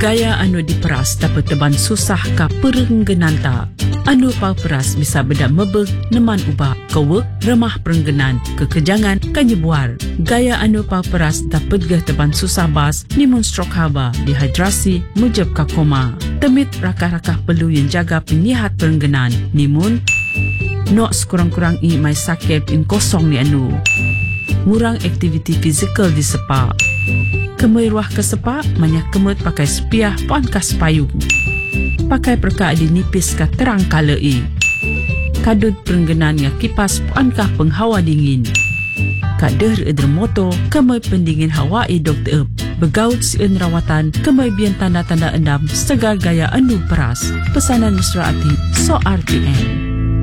Gaya anu diperas dapat teban susah ka perenggenan tak. Anu pau peras bisa bedak mebeg neman ubah kewek remah perenggenan kekejangan kanyebuar. Gaya anu pau peras dapat geh teban susah bas nimun strok haba dehidrasi mujab ka koma. Temit rakah-rakah perlu yang jaga penyihat perenggenan nimun nok sekurang-kurang mai sakit in kosong ni anu. Ngurang aktiviti fizikal di sepak. Kemai ruah ke sepak banyak kemut pakai sepiah pon kas payung. Pakai perka di nipis ka terang kalai. Kadut perenggenan nga kipas puankah penghawa dingin. Kader edermoto kemai pendingin hawa dokter begaut sieun rawatan kemai bian tanda-tanda endam segar gaya anu peras. Pesanan mesra hati so RTM.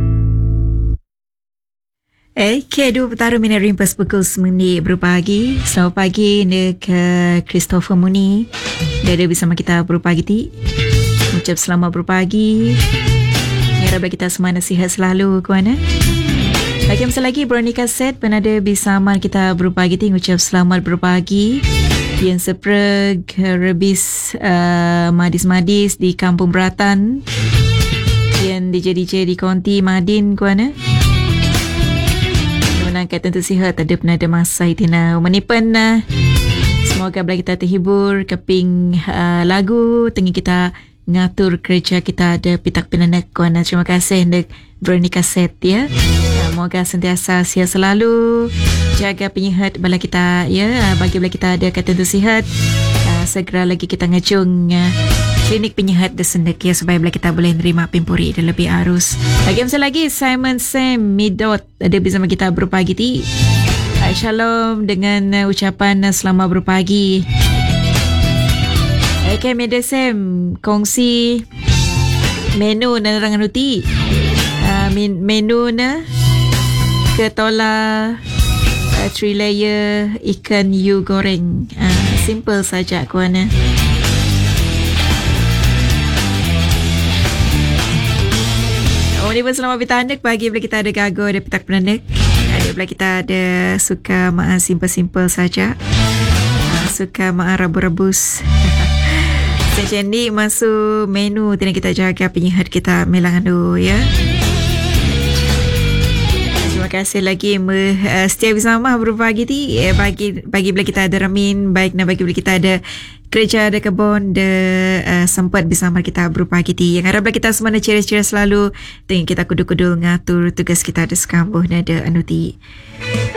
Kedua pertaruh minat rimpas pukul 9 berpagi. Selamat pagi nek Christopher Muni. Dia ada bersama kita berpagi ti. Ucap selamat berpagi. Harap kita semua nasihat selalu kuana. Lagi masa lagi Veronica Set penada bersama kita berpagi ti. Ucap selamat berpagi. Yang sepreg rebis madis-madis di Kampung Beratan. Yang DJ di Konti Madin kuana. Menangkan tentu sihat ada penada masa itina menipan. Semoga bila kita terhibur keping lagu tengi kita ngatur kerja kita ada pitak pinanak kuana. Terima kasih untuk Veronica Set ya. Semoga sentiasa sihat selalu jaga penyihat bila kita ya bagi bila kita ada tentu sihat segera lagi kita ngejung klinik penyihat desendek ya supaya bila kita boleh nerima pimpuri dan lebih arus. Lagi masa lagi Simon Sam Midot ada bersama kita berpagi ti. Shalom dengan ucapan selamat berpagi. Okay, Media Sam kongsi menu na rangan uti. Menu na ketola 3 layer ikan you goreng. Simple saja kuana. Ini pun selamat bertanak pagi bila kita ada gago, ada petak penanak. Bila kita ada suka makan simple-simple saja. Suka makan rebus-rebus. Macam ni masuk menu tidak kita jaga penyihat kita melangan dulu ya. Terima kasih lagi setia bersama berpagi ti. Bagi bila kita ada ramin, baik nak bagi bila kita ada kerja ada kebun sempat bersama kita berpagi ti. Yang harap kita semua ceria-ceria selalu. Tengok kita kudu-kudu ngatur tugas kita ada sekambuh ada anuti.